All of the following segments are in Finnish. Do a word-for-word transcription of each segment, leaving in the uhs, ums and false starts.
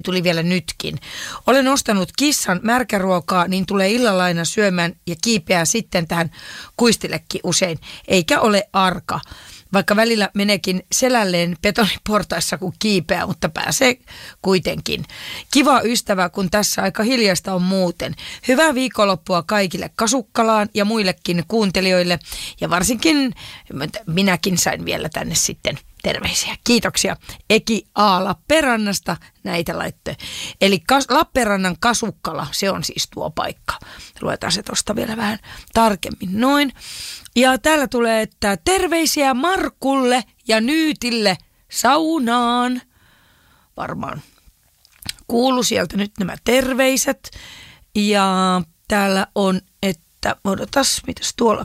tuli vielä nytkin. Olen ostanut kissan märkäruokaa, niin tulee illalla aina syömään ja kiipeää sitten tähän kuistillekin usein, eikä ole arka. Vaikka välillä meneekin selälleen betoniportaissa kun kiipeää, mutta pääsee kuitenkin. Kiva ystävä, kun tässä aika hiljaista on muuten. Hyvää viikonloppua kaikille Kasukkalaan ja muillekin kuuntelijoille. Ja varsinkin minäkin sain vielä tänne sitten terveisiä. Kiitoksia Eki A. Lappeenrannasta näitä laittoi. Eli Kas- Lappeenrannan Kasukkala, se on siis tuo paikka. Luetaan se tuosta vielä vähän tarkemmin. Noin. Ja täällä tulee, että terveisiä Markulle ja Nyytille saunaan. Varmaan kuulu sieltä nyt nämä terveiset. Ja täällä on, että odotas, mitäs tuolla?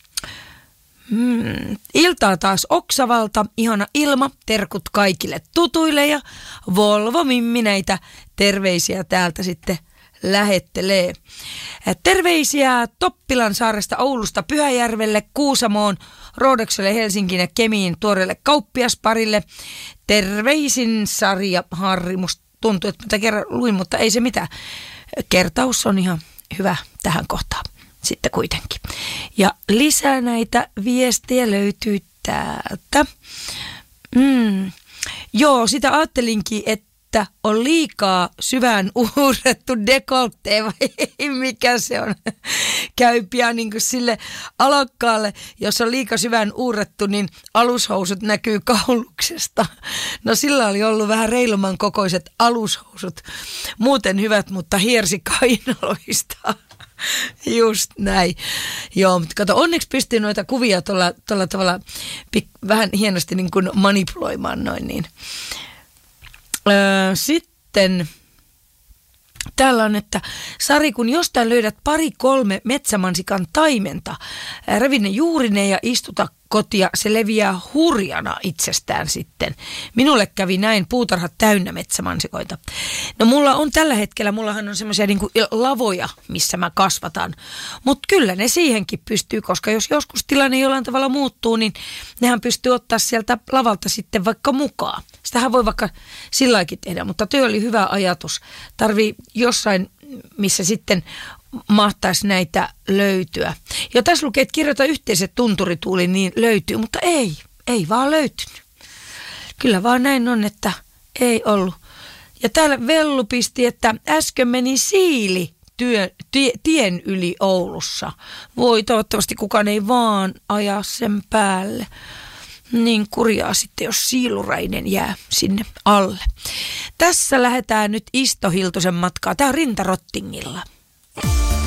Hmm. Iltaa taas Oksavalta, ihana ilma, terkut kaikille tutuille ja Volvo Mimmineitä terveisiä täältä sitten lähettelee. Terveisiä Toppilan saaresta Oulusta Pyhäjärvelle, Kuusamoon, Roodekselle, Helsinkiin ja Kemiin tuoreelle kauppiasparille. Terveisin Sari Harri, musta tuntuu, että mitä kerran luin, mutta ei se mitään. Kertaus on ihan hyvä tähän kohtaan sitten kuitenkin. Ja lisää näitä viestejä löytyy täältä. Mm. Joo, sitä ajattelinkin, että on liikaa syvään uurrettu dekoltteen, vai mikä se on. Käy pian niin kuin sille alakkaalle, jos on liikaa syvään uurrettu, niin alushousut näkyy kauluksesta. No sillä oli ollut vähän reilumman kokoiset alushousut. Muuten hyvät, mutta hiersi kainaloista. Just näin. Joo, mutta kato, onneksi pystyy noita kuvia tuolla, tuolla tavalla pik, vähän hienosti niin kuin manipuloimaan noin niin. Öö, sitten täällä on, että Sari, kun jostain löydät pari kolme metsämansikan taimenta, revi ne juurine ja istuta kotia, se leviää hurjana itsestään sitten. Minulle kävi näin, puutarhat täynnä metsämansikoita. No mulla on tällä hetkellä, mullahan on semmoisia niin kuin lavoja, missä mä kasvatan. Mutta kyllä ne siihenkin pystyy, koska jos joskus tilanne jollain tavalla muuttuu, niin nehän pystyy ottaa sieltä lavalta sitten vaikka mukaan. Sitähän voi vaikka silläkin tehdä, mutta työ oli hyvä ajatus. Tarvii jossain, missä sitten mahtaisi näitä löytyä. Ja tässä lukee, että kirjoita yhteiset tunturituuli, niin löytyy, mutta ei, ei vaan löytynyt. Kyllä vaan näin on, että ei ollut. Ja täällä Vellu pisti, että äsken meni siili työ, tie, tien yli Oulussa. Voi, toivottavasti kukaan ei vaan aja sen päälle. Niin kurjaa sitten, jos siilurainen jää sinne alle. Tässä lähdetään nyt Isto Hiltusen matkaa. Tää on Rintarottingilla.